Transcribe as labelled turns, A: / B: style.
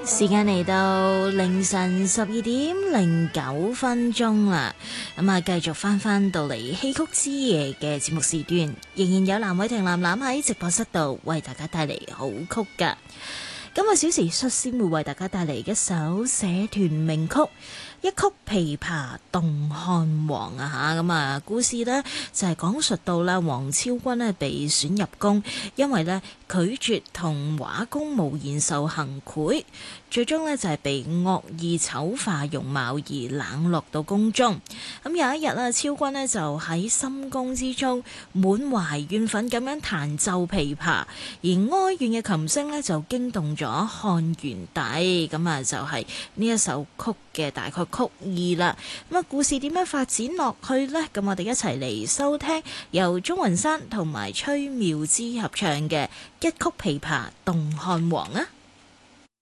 A: 時間嚟到凌晨12:09啦，繼續翻到嚟戲曲之夜嘅節目時段，仍然有藍偉霆藍藍喺直播室度為大家帶嚟好曲噶。今個小時率先會為大家帶嚟一首社團名曲，一曲琵琶動漢王啊吓，故事呢就係講述到啦，王昭君呢被選入宮，因為呢拒絕同畫工無言受行賄，最終呢就係被惡意醜化容貌而冷落到宮中。咁有一日啊，昭君呢就喺深宮之中滿懷怨憤咁樣彈奏琵琶，而哀怨嘅琴聲呢就驚動咗漢元帝，咁就係呢一首曲嘅大概曲意啦。咁故事點樣發展落去呢？咁我哋一齊嚟收聽由鍾雲山同埋崔妙芝合唱嘅一曲琵琶動漢王啊！